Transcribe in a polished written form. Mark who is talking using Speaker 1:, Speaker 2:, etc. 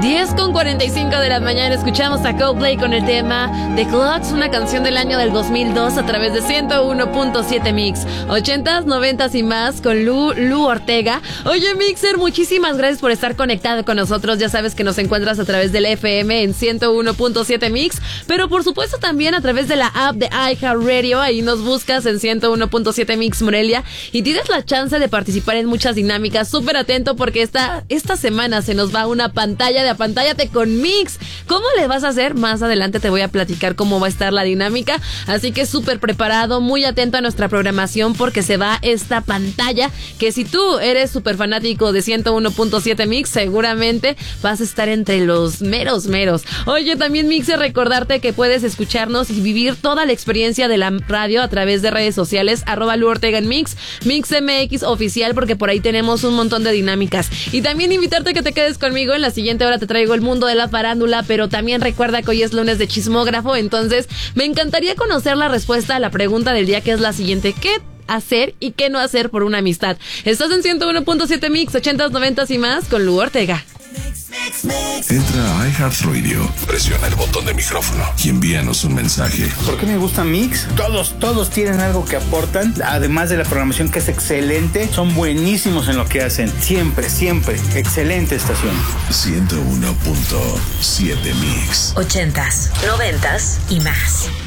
Speaker 1: 10:45 de la mañana escuchamos a Coldplay con el tema The Clocks, una canción del año del 2002 a través de 101.7 Mix. 80s, 90s y más con Lu Ortega. Oye, Mixer, muchísimas gracias por estar conectado con nosotros. Ya sabes que nos encuentras a través del FM en 101.7 Mix, pero por supuesto también a través de la app de iHeartRadio. Ahí nos buscas en 101.7 Mix Morelia y tienes la chance de participar en muchas dinámicas. Súper atento porque esta semana se nos va una pantalla de Apantállate con Mix. ¿Cómo le vas a hacer? Más adelante te voy a platicar cómo va a estar la dinámica, así que súper preparado, muy atento a nuestra programación porque se va esta pantalla que si tú eres súper fanático de 101.7 Mix, seguramente vas a estar entre los meros. Oye, también Mixer, recordarte que puedes escucharnos y vivir toda la experiencia de la radio a través de redes sociales, @Lu Ortega en Mix, MixMX Oficial, porque por ahí tenemos un montón de dinámicas. Y también invitarte a que te quedes conmigo. En la siguiente hora te traigo el mundo de la farándula, pero también recuerda que hoy es lunes de chismógrafo, entonces me encantaría conocer la respuesta a la pregunta del día, que es la siguiente: ¿qué hacer y qué no hacer por una amistad? Estás en 101.7 Mix, 80s, 90s y más con Lu Ortega.
Speaker 2: Entra a iHeartRadio, presiona el botón de micrófono y envíanos un mensaje.
Speaker 3: ¿Por qué me gusta Mix? Todos tienen algo que aportan, además de la programación que es excelente. Son buenísimos en lo que hacen, siempre, excelente estación.
Speaker 2: 101.7 Mix,
Speaker 4: 80s, 90s y más.